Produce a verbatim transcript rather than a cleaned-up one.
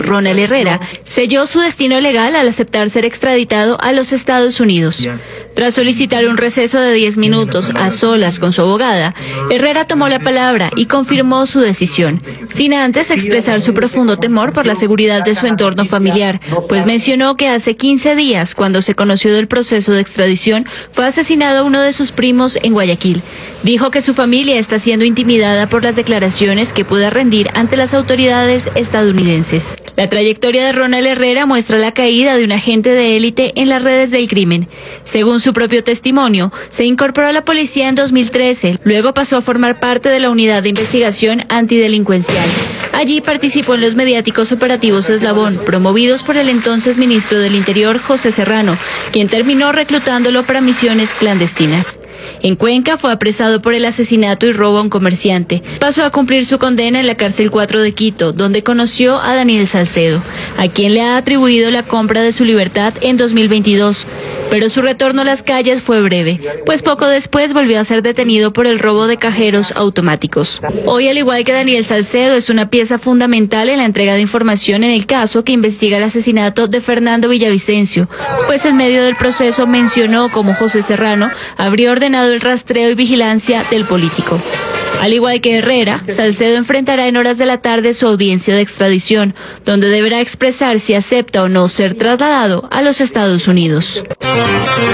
Ronald Herrera, selló su destino legal al aceptar ser extraditado a los Estados Unidos. Tras solicitar un receso de diez minutos a solas con su abogada, Herrera tomó la palabra y confirmó su decisión, sin antes expresar su profundo temor por la seguridad de su entorno familiar, pues mencionó que hace quince días, cuando se conoció del proceso de extradición, fue asesinado uno de sus primos en Guayaquil. Dijo que su familia está siendo intimidada por las declaraciones que pueda rendir ante las autoridades estadounidenses. La trayectoria de Ronald Herrera muestra la caída de un agente de élite en las redes del crimen. Según su propio testimonio, se incorporó a la policía en dos mil trece, luego pasó a formar parte de la Unidad de Investigación Antidelincuencial. Allí participó en los mediáticos operativos Eslabón, promovidos por el entonces ministro del Interior, José Serrano, quien terminó reclutándolo para misiones clandestinas. En Cuenca fue apresado por el asesinato y robo a un comerciante. Pasó a cumplir su condena en la cárcel cuatro de Quito, donde conoció a Daniel Salcedo, a quien le ha atribuido la compra de su libertad en dos mil veintidós. Pero su retorno a las calles fue breve, pues poco después volvió a ser detenido por el robo de cajeros automáticos. Hoy, al igual que Daniel Salcedo, es una pieza fundamental en la entrega de información en el caso que investiga el asesinato de Fernando Villavicencio, pues en medio del proceso mencionó cómo José Serrano habría ordenado el rastreo y vigilancia del político. Al igual que Herrera, Salcedo enfrentará en horas de la tarde su audiencia de extradición, donde deberá expresar si acepta o no ser trasladado a los Estados Unidos.